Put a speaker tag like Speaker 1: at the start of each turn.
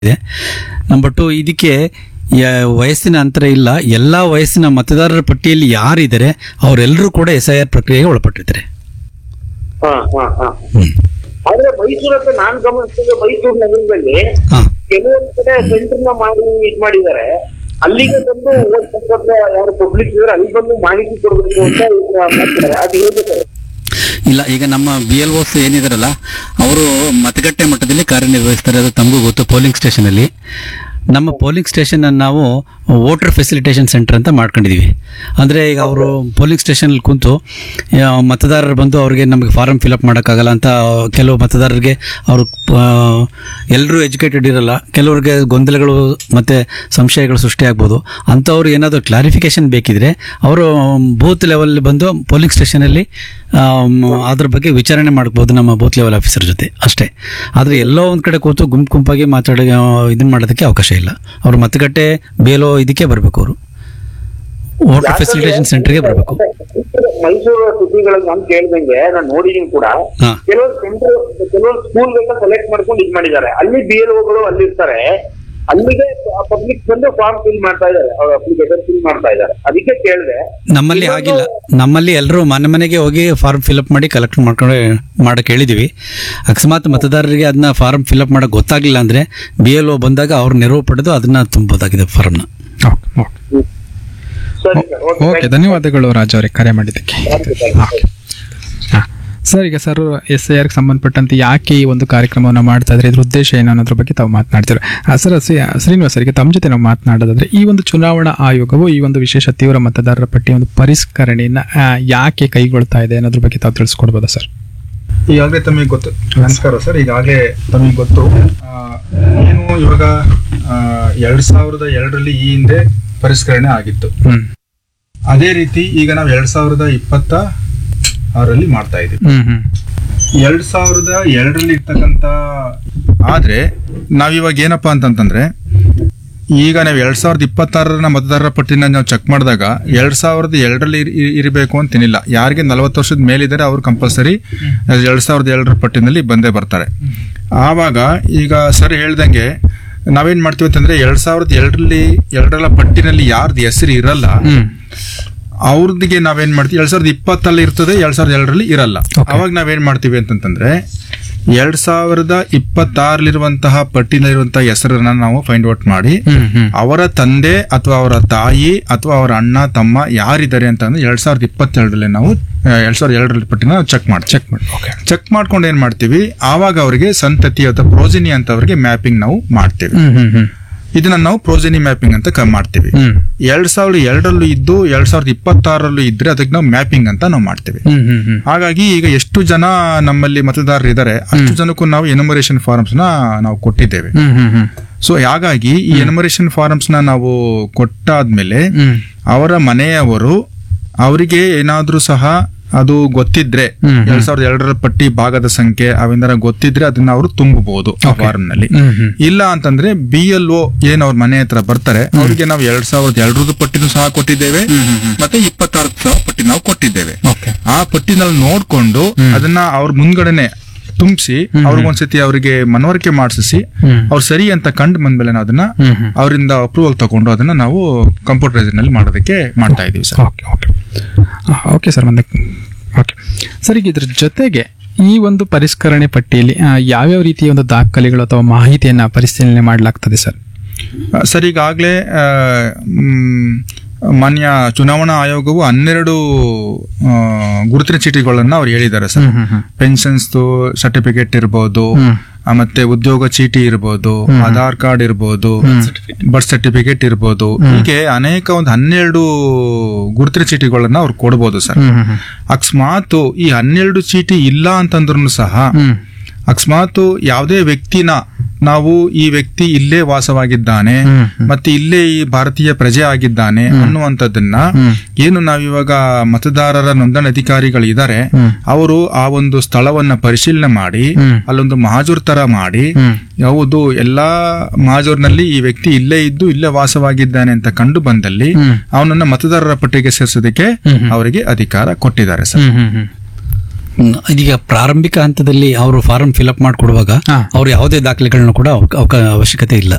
Speaker 1: ಇದೆ. ನಂಬರ್ 2, ಇದಕ್ಕೆ ವಯಸ್ಸಿನ ಅಂತರ ಇಲ್ಲ. ಎಲ್ಲ ವಯಸ್ಸಿನ ಮತದಾರರ ಪಟ್ಟಿಯಲ್ಲಿ ಯಾರಿದ್ದಾರೆ ಅವರೆಲ್ಲರೂ ಕೂಡ SIR ಪ್ರಕ್ರಿಯೆಗೆ ಒಳಪಟ್ಟಿದ್ದಾರೆ.
Speaker 2: ಆದ್ರೆ ಮೈಸೂರಲ್ಲಿ ನಾನ್ ಗಮನಿಸಿದ ಮೈಸೂರು ನಗರದಲ್ಲಿ ಕೆಲವೊಂದು ಕಡೆ ಸೆಂಟರ್ ನ ಮಾಡಿ ಇದ್ ಮಾಡಿದ್ದಾರೆ. ಅಲ್ಲಿಗೆ ಬಂದು ಯಾರು ಪಬ್ಲಿಕ್ ಇದ್ರೆ ಅಲ್ಲಿ ಬಂದು ಮಾಹಿತಿ ಕೊಡಬೇಕು ಅಂತ ಮಾಡ್ತಾರೆ. ಅದು ಹೇಳ್ಬೇಕಾರೆ
Speaker 1: ಇಲ್ಲ, ಈಗ ನಮ್ಮ BLOs ಏನಿದಾರಲ್ಲ ಅವರು ಮತಗಟ್ಟೆ ಮಟ್ಟದಲ್ಲಿ ಕಾರ್ಯನಿರ್ವಹಿಸ್ತಾರೆ. ಅದು ತಮಗೂ ಗೊತ್ತು. ಪೋಲಿಂಗ್ ಸ್ಟೇಷನ್ ಅಲ್ಲಿ ನಮ್ಮ ಪೋಲಿಂಗ್ ಸ್ಟೇಷನ್ ಅನ್ನು ನಾವು ವೋಟರ್ ಫೆಸಿಲಿಟೇಷನ್ ಸೆಂಟರ್ ಅಂತ ಮಾಡ್ಕೊಂಡಿದೀವಿ. ಅಂದರೆ ಈಗ ಅವರು ಪೋಲಿಂಗ್ ಸ್ಟೇಷನಲ್ಲಿ ಕುಂತು ಮತದಾರರು ಬಂದು ಅವ್ರಿಗೆ ನಮಗೆ ಫಾರಮ್ ಫಿಲಪ್ ಮಾಡೋಕ್ಕಾಗಲ್ಲ ಅಂತ ಕೆಲವು ಮತದಾರರಿಗೆ ಅವರು ಎಲ್ಲರೂ ಎಜುಕೇಟೆಡ್ ಇರಲ್ಲ, ಕೆಲವ್ರಿಗೆ ಗೊಂದಲಗಳು ಮತ್ತು ಸಂಶಯಗಳು ಸೃಷ್ಟಿಯಾಗ್ಬೋದು. ಅಂಥವ್ರು ಏನಾದರೂ ಕ್ಲಾರಿಫಿಕೇಶನ್ ಬೇಕಿದ್ರೆ ಅವರು ಬೂತ್ ಲೆವೆಲ್ ಬಂದು ಪೋಲಿಂಗ್ ಸ್ಟೇಷನಲ್ಲಿ ಅದ್ರ ಬಗ್ಗೆ ವಿಚಾರಣೆ ಮಾಡ್ಬೋದು ನಮ್ಮ ಬೂತ್ ಲೆವೆಲ್ ಆಫೀಸರ್ ಜೊತೆ ಅಷ್ಟೇ. ಆದರೆ ಎಲ್ಲೋ ಒಂದು ಕಡೆ ಕೂತು ಗುಂಪಾಗಿ ಮಾತಾಡೋ ಇದನ್ನ ಮಾಡೋದಕ್ಕೆ ಅವಕಾಶ ಇಲ್ಲ. ಅವರು ಮತಗಟ್ಟೆ BLO ಇದಕ್ಕೆ ಬರಬೇಕು, ಅವರು ವಾಟರ್ ಫೆಸಿಲಿಟೇಷನ್ ಸೆಂಟರ್ಗೆ ಬರಬೇಕು.
Speaker 2: ಮೈಸೂರು ಸುದ್ದಿಗಳಲ್ಲಿ ನಾನು ಕೇಳ್ದಂಗೆ ನಾನು ನೋಡಿದೀನಿ ಕೂಡ, ಕೆಲವರು ಸೆಂಟರ್ ಕೆಲವರು ಸ್ಕೂಲ್ಗಳನ್ನ ಸೆಲೆಕ್ಟ್ ಮಾಡ್ಕೊಂಡು ಇದ್ ಮಾಡಿದ್ದಾರೆ. ಅಲ್ಲಿ BLOಗಳು ಅಲ್ಲಿ ಇರ್ತಾರೆ, ಅಲ್ಲಿಗೆ ಪಬ್ಲಿಕ್ ಬಂದು ಫಾರ್ಮ್ ಫಿಲ್ ಮಾಡ್ತಾ ಇದ್ದಾರೆ, ಅವ್ರ ಅಪ್ಲಿಕೇಶನ್ ಫಿಲ್ ಮಾಡ್ತಾ ಇದ್ದಾರೆ. ಅದಕ್ಕೆ ಕೇಳಿದೆ.
Speaker 1: ನಮ್ಮಲ್ಲಿ ಆಗಿಲ್ಲ. ನಮ್ಮಲ್ಲಿ ಎಲ್ಲರೂ ಮನೆಗೆ ಹೋಗಿ ಫಾರ್ಮ್ ಫಿಲ್ಅಪ್ ಮಾಡಿ ಕಲೆಕ್ಟ್ ಮಾಡಕ್ಕೆ ಹೇಳಿದೀವಿ. ಅಕಸ್ಮಾತ್ ಮತದಾರರಿಗೆ ಅದನ್ನ ಫಾರ್ಮ್ ಫಿಲ್ಅಪ್ ಮಾಡಕ್ ಗೊತ್ತಾಗ್ಲಿಲ್ಲ ಅಂದ್ರೆ BLO ಬಂದಾಗ ಅವ್ರ ನೆರವು ಪಡೆದು ಅದನ್ನ ತುಂಬಬಹುದಾಗಿದೆ ಫಾರ್ಮ್ನ.
Speaker 3: ಓಕೆ, ಧನ್ಯವಾದಗಳು ರಾಜ್ ಅವರೇ ಕರೆ ಮಾಡಿದ್ದಕ್ಕೆ. ಸರ್, ಈಗ ಸರ್ SIRಗೆ ಸಂಬಂಧಪಟ್ಟಂತೆ ಯಾಕೆ ಈ ಒಂದು ಕಾರ್ಯಕ್ರಮವನ್ನು ಮಾಡ್ತಾ ಇದ್ರೆ, ಇದ್ರ ಉದ್ದೇಶ ಏನು ಅನ್ನೋದ್ರ ಬಗ್ಗೆ ತಾವು ಮಾತನಾಡ್ತೀರಾ. ಸರ್, ಶ್ರೀನಿವಾಸ್ ಸರಿಗೆ ತಮ್ಮ ಜೊತೆ ನಾವು ಮಾತನಾಡೋದಾದ್ರೆ, ಈ ಒಂದು ಚುನಾವಣಾ ಆಯೋಗವು ಈ ಒಂದು ವಿಶೇಷ ತೀವ್ರ ಮತದಾರರ ಪಟ್ಟಿ ಒಂದು ಪರಿಷ್ಕರಣೆಯನ್ನ ಯಾಕೆ ಕೈಗೊಳ್ತಾ ಇದೆ ಅನ್ನೋದ್ರ ಬಗ್ಗೆ ತಾವು ತಿಳಿಸ್ಕೊಡ್ಬೋದಾ ಸರ್?
Speaker 4: ಈಗಾಗಲೇ ತಮಗೆ ಗೊತ್ತು. ನಮಸ್ಕಾರ ಸರ್. ಈಗಾಗಲೇ ತಮಗೆ ಗೊತ್ತು, ಏನು ಇವಾಗ 2002ರಲ್ಲಿ ಈ ಹಿಂದೆ ಪರಿಷ್ಕರಣೆ ಆಗಿತ್ತು. ಅದೇ ರೀತಿ ಈಗ ನಾವು 2026ರಲ್ಲಿ ಮಾಡ್ತಾ ಇದ್ದೀವಿ. 2002ರಲ್ಲಿ ಇರ್ತಕ್ಕಂಥ ಆದ್ರೆ ನಾವಿವಾಗ ಏನಪ್ಪಾ ಅಂತಂದ್ರೆ, ಈಗ ನಾವು 2026ರ ಮತದಾರರ ಪಟ್ಟಿನ ನಾವು ಚೆಕ್ ಮಾಡಿದಾಗ 2002ರಲ್ಲಿ ಇರಬೇಕು ಅಂತೇನಿಲ್ಲ. ಯಾರಿಗೆ 40 ವರ್ಷದ ಮೇಲಿದ್ದಾರೆ ಅವ್ರು ಕಂಪಲ್ಸರಿ 2002ರ ಪಟ್ಟಿನಲ್ಲಿ ಬಂದೇ ಬರ್ತಾರೆ. ಆವಾಗ ಈಗ ಸರ್ ಹೇಳ್ದಂಗೆ ನಾವೇನ್ ಮಾಡ್ತೀವಿ ಅಂತಂದ್ರೆ, 2002ರ ಪಟ್ಟಿನಲ್ಲಿ ಯಾರ್ದು ಹೆಸರು ಇರಲ್ಲ ಅವ್ರದಿಗೆ ನಾವೇನ್ ಮಾಡ್ತೀವಿ, 2020ರಲ್ಲಿ ಇರ್ತದೆ, 2002ರಲ್ಲಿ ಇರಲ್ಲ. ಅವಾಗ ನಾವೇನ್ ಮಾಡ್ತೀವಿ ಅಂತಂದ್ರೆ, 2026ರಲ್ಲಿರುವಂತಹ ಪಟ್ಟಿನಲ್ಲಿರುವಂತಹ ಹೆಸರನ್ನ ನಾವು ಫೈಂಡ್ ಔಟ್ ಮಾಡಿ ಅವರ ತಂದೆ ಅಥವಾ ಅವರ ತಾಯಿ ಅಥವಾ ಅವರ ಅಣ್ಣ ತಮ್ಮ ಯಾರಿದ್ದಾರೆ ಅಂತಂದ್ರೆ 2022ರಲ್ಲಿ ನಾವು 2002ರಲ್ಲಿ ಪಟ್ಟಿನ ಚೆಕ್ ಮಾಡ್ಕೊಂಡು ಏನ್ ಮಾಡ್ತೀವಿ, ಆವಾಗ ಅವರಿಗೆ ಸಂತತಿ ಅಥವಾ ಪ್ರೋಜಿನಿ ಅಂತ ಅವರಿಗೆ ಮ್ಯಾಪಿಂಗ್ ನಾವು ಮಾಡ್ತೇವೆ. ಇದನ್ನ ನಾವು ಪ್ರೋಜೆನಿ ಮ್ಯಾಪಿಂಗ್ ಅಂತ ಮಾಡ್ತೀವಿ. 2002ರಲ್ಲೂ ಇದ್ದು 2026ರಲ್ಲೂ ಇದ್ರೆ ಅದಕ್ಕೆ ನಾವು ಮ್ಯಾಪಿಂಗ್ ಅಂತ ನಾವು ಮಾಡ್ತೇವೆ. ಹಾಗಾಗಿ ಈಗ ಎಷ್ಟು ಜನ ನಮ್ಮಲ್ಲಿ ಮತದಾರರು ಇದ್ದಾರೆ ಅಷ್ಟು ಜನಕ್ಕೂ ನಾವು ಎನ್ಯುಮರೇಷನ್ ಫಾರ್ಮ್ಸ್ ನ ನಾವು ಕೊಟ್ಟಿದ್ದೇವೆ. ಸೊ ಹಾಗಾಗಿ ಈ ಎನ್ಯುಮರೇಷನ್ ಫಾರ್ಮ್ಸ್ ನ ನಾವು ಕೊಟ್ಟಾದ್ಮೇಲೆ ಅವರ ಮನೆಯವರು ಅವರಿಗೆ ಏನಾದ್ರೂ ಸಹ ಅದು ಗೊತ್ತಿದ್ರೆ 2002ರ ಪಟ್ಟಿ ಭಾಗದ ಸಂಖ್ಯೆ ಅವೆಂದರೆ ಗೊತ್ತಿದ್ರೆ ಅದನ್ನ ಅವರು ತುಂಬಬಹುದು ಫಾರ್ಮ್ ನಲ್ಲಿ. ಇಲ್ಲ ಅಂತಂದ್ರೆ BLO ಏನ್ ಅವ್ರ ಮನೆ ಹತ್ರ ಬರ್ತಾರೆ ಅವರಿಗೆ ನಾವು 2002ರ ಪಟ್ಟಿನೂ ಸಹ ಕೊಟ್ಟಿದ್ದೇವೆ, ಮತ್ತೆ 26ರ ಪಟ್ಟಿ ನಾವು ಕೊಟ್ಟಿದ್ದೇವೆ. ಆ ಪಟ್ಟಿನಲ್ಲಿ ನೋಡ್ಕೊಂಡು ಅದನ್ನ ಅವ್ರ ಮುಂದ್ಗಡೆನೆ ತುಂಬಿಸಿ ಅವ್ರಿಗೊಂದ್ಸತಿ ಅವರಿಗೆ ಮನವರಿಕೆ ಮಾಡಿಸಿ ಅವ್ರು ಸರಿ ಅಂತ ಕಂಡು ಬಂದ್ಮೇಲೆ ನಾವು ಅದನ್ನ ಅವರಿಂದ ಅಪ್ರೂವಲ್ ತಗೊಂಡು ಅದನ್ನ ನಾವು ಕಂಪ್ಯೂಟರೈಸ್ ನಲ್ಲಿ ಮಾಡೋದಕ್ಕೆ ಮಾಡ್ತಾ ಇದೀವಿ sir.
Speaker 3: Okay sir, okay sir. ಈಗ ಇದ್ರ ಜೊತೆಗೆ ಈ ಒಂದು ಪರಿಷ್ಕರಣೆ ಪಟ್ಟಿಯಲ್ಲಿ ಯಾವ್ಯಾವ ರೀತಿಯ ಒಂದು ದಾಖಲೆಗಳು ಅಥವಾ ಮಾಹಿತಿಯನ್ನ ಪರಿಶೀಲನೆ ಮಾಡಲಾಗ್ತದೆ ಸರ್?
Speaker 4: ಸರ್, ಈಗಾಗಲೇ ಮಾನ್ಯ ಚುನಾವಣಾ ಆಯೋಗವು 12 ಗುರುತಿನ ಚೀಟಿಗಳನ್ನ ಅವ್ರು ಹೇಳಿದ್ದಾರೆ ಸರ್. ಪೆನ್ಷನ್ಸ್ ಸರ್ಟಿಫಿಕೇಟ್ ಇರ್ಬೋದು, ಮತ್ತೆ ಉದ್ಯೋಗ ಚೀಟಿ ಇರ್ಬೋದು, ಆಧಾರ್ ಕಾರ್ಡ್ ಇರ್ಬೋದು, ಬರ್ತ್ ಸರ್ಟಿಫಿಕೇಟ್ ಇರ್ಬೋದು, ಹೀಗೆ ಅನೇಕ ಒಂದು 12 ಗುರುತಿನ ಚೀಟಿಗಳನ್ನ ಅವ್ರು ಕೊಡ್ಬೋದು ಸರ್. ಅಕಸ್ಮಾತ್ ಈ 12 ಚೀಟಿ ಇಲ್ಲ ಅಂತಂದ್ರೂ ಸಹ ಅಕಸ್ಮಾತ್ ಯಾವುದೇ ವ್ಯಕ್ತಿನ ನಾವು ಈ ವ್ಯಕ್ತಿ ಇಲ್ಲೇ ವಾಸವಾಗಿದ್ದಾನೆ ಮತ್ತೆ ಇಲ್ಲೇ ಈ ಭಾರತೀಯ ಪ್ರಜೆ ಆಗಿದ್ದಾನೆ ಅನ್ನುವಂಥದ್ದನ್ನ ಏನು ನಾವಿವಾಗ ಮತದಾರರ ನೋಂದಣಿ ಅಧಿಕಾರಿಗಳು ಇದ್ದಾರೆ ಅವರು ಆ ಒಂದು ಸ್ಥಳವನ್ನ ಪರಿಶೀಲನೆ ಮಾಡಿ ಅಲ್ಲೊಂದು ಮಹಾಜೂರ್ ತರ ಮಾಡಿ ಯಾವುದು ಎಲ್ಲಾ ಮಹಾಜೂರ್ನಲ್ಲಿ ಈ ವ್ಯಕ್ತಿ ಇಲ್ಲೇ ಇದ್ದು ಇಲ್ಲೇ ವಾಸವಾಗಿದ್ದಾನೆ ಅಂತ ಕಂಡು ಬಂದಲ್ಲಿ ಅವನನ್ನ ಮತದಾರರ ಪಟ್ಟಿಗೆ ಸೇರಿಸೋದಕ್ಕೆ ಅವರಿಗೆ ಅಧಿಕಾರ ಕೊಟ್ಟಿದ್ದಾರೆ ಸರ್.
Speaker 1: ಇದೀಗ ಪ್ರಾರಂಭಿಕ ಹಂತದಲ್ಲಿ ಅವರು ಫಾರಂ ಫಿಲ್ಅಪ್ ಮಾಡಿಕೊಡುವಾಗ
Speaker 3: ಹಾ.
Speaker 1: ಅವ್ರು ಯಾವುದೇ ದಾಖಲೆಗಳನ್ನ ಕೂಡ ಅವಶ್ಯಕತೆ ಇಲ್ಲ.